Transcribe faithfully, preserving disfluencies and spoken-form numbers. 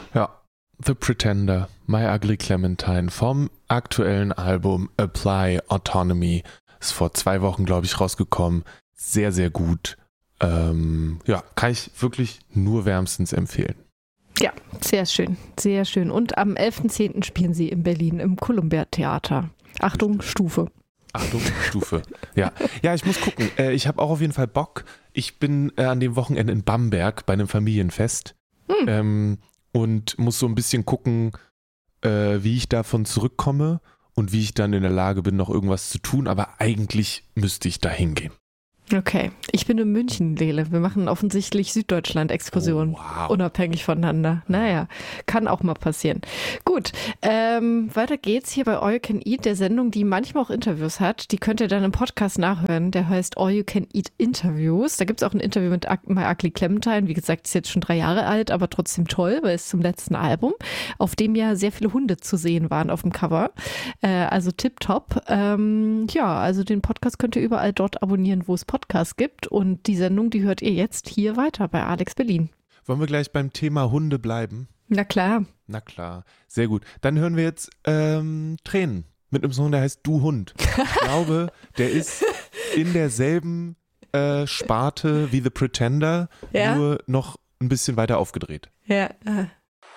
Ja, The Pretender, My Ugly Clementine vom aktuellen Album Apply Autonomy. Ist vor zwei Wochen, glaube ich, rausgekommen. Sehr, sehr gut. Ähm, ja, kann ich wirklich nur wärmstens empfehlen. Ja, sehr schön, sehr schön. Und am elften zehnten spielen sie in Berlin im Columbia Theater. Achtung, Stufe. Achtung, Stufe. Ja, ja, ich muss gucken. Äh, ich habe auch auf jeden Fall Bock. Ich bin äh, an dem Wochenende in Bamberg bei einem Familienfest hm. ähm, und muss so ein bisschen gucken, äh, wie ich davon zurückkomme und wie ich dann in der Lage bin, noch irgendwas zu tun. Aber eigentlich müsste ich da hingehen. Okay, ich bin in München, Lele. Wir machen offensichtlich Süddeutschland-Exkursionen, oh, wow. unabhängig voneinander. Naja, kann auch mal passieren. Gut, ähm, weiter geht's hier bei All You Can Eat, der Sendung, die manchmal auch Interviews hat. Die könnt ihr dann im Podcast nachhören. Der heißt All You Can Eat Interviews. Da gibt's auch ein Interview mit My Ugly Clementine. Wie gesagt, ist jetzt schon drei Jahre alt, aber trotzdem toll, weil es zum letzten Album, auf dem ja sehr viele Hunde zu sehen waren auf dem Cover. Äh, also tipptopp. Ähm, ja, also den Podcast könnt ihr überall dort abonnieren, wo es Podcasts Podcast gibt und die Sendung, die hört ihr jetzt hier weiter bei Alex Berlin. Wollen wir gleich beim Thema Hunde bleiben? Na klar. Na klar, sehr gut. Dann hören wir jetzt ähm, Tränen mit einem Song, der heißt Du Hund. Ich glaube, der ist in derselben äh, Sparte wie The Pretender, ja? Nur noch ein bisschen weiter aufgedreht. Ja, äh,